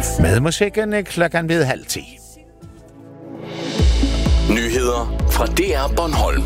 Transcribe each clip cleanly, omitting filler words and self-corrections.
Med musikken klokken ved 9:30. Nyheder fra DR Bornholm.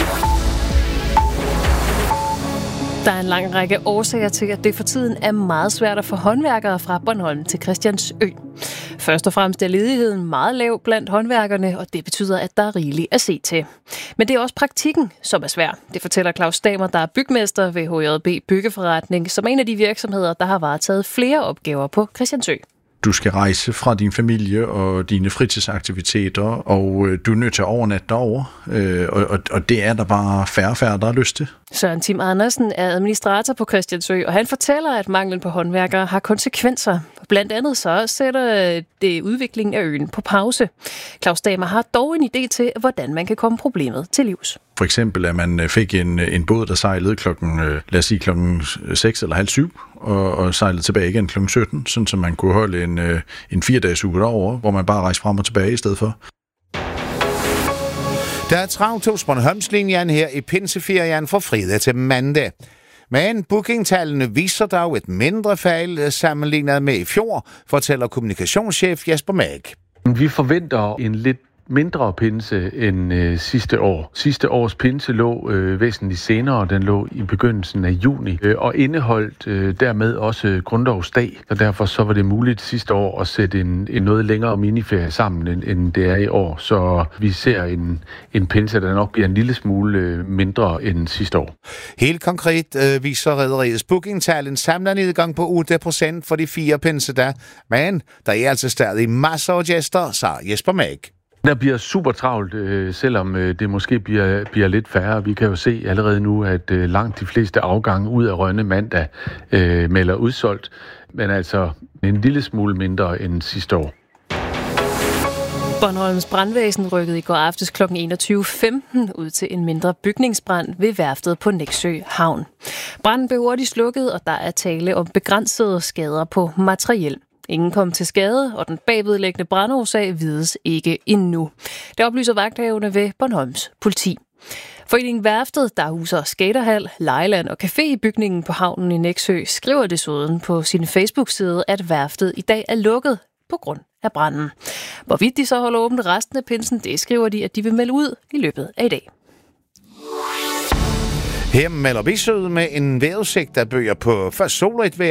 Der er en lang række årsager til, at det for tiden er meget svært at få håndværkere fra Bornholm til Christiansø. Først og fremmest er ledigheden meget lav blandt håndværkerne, og det betyder, at der er rigeligt at se til. Men det er også praktikken, som er svær. Det fortæller Claus Damer, der er bygmester ved HJB Byggeforretning, som er en af de virksomheder, der har varetaget flere opgaver på Christiansø. Du skal rejse fra din familie og dine fritidsaktiviteter, og du er nødt til at overnatte derovre, og det er der bare færre, der har lyst til. Søren Tim Andersen er administrator på Christiansø, og han fortæller, at manglen på håndværkere har konsekvenser. Blandt andet så sætter det udviklingen af øen på pause. Claus Damer har dog en idé til, hvordan man kan komme problemet til livs. For eksempel, at man fik en båd, der sejlede klokken 6 eller halv 7, og sejlede tilbage igen klokken 17, sådan så man kunne holde en 4-dages uge derovre, hvor man bare rejste frem og tilbage i stedet for. Der er travlt hos Bornholmslinjen her i pinseferien fra fredag til mandag. Men bookingtallene viser dog et mindre fald sammenlignet med i fjor, fortæller kommunikationschef Jesper Mag. Vi forventer en lidt mindre pinse end sidste år. Sidste års pinse lå væsentligt senere. Den lå i begyndelsen af juni og indeholdt dermed også grundlovsdag. Og derfor så var det muligt sidste år at sætte en noget længere miniferie sammen, end det er i år. Så vi ser en pinse, der nok bliver en lille smule mindre end sidste år. Helt konkret viser rederiets bookingtal en samlet nedgang på 8% for de 4 pinsedag. Men der er altså stadig masser af gæster, sagde Jesper Mag. Der bliver super travlt, selvom det måske bliver lidt færre. Vi kan jo se allerede nu, at langt de fleste afgange ud af Rønne mandag melder udsolgt, men altså en lille smule mindre end sidste år. Bornholms brandvæsen rykkede i går aftes kl. 21.15 ud til en mindre bygningsbrand ved værftet på Nexø Havn. Branden blev hurtigt slukket, og der er tale om begrænsede skader på materiel. Ingen kom til skade, og den bagvedliggende brandårsag vides ikke endnu. Det oplyser vagthavende ved Bornholms politi. Foreningen Værftet, der huser skaterhal, lejeland og café i bygningen på havnen i Nexø, skriver desuden på sin Facebook-side, at værftet i dag er lukket på grund af branden. Hvorvidt de så holder åbent resten af pinsen, det skriver de, at de vil melde ud i løbet af i dag. Her melder vi så ud med en vejrudsigt, der bøger på først sol og et vejr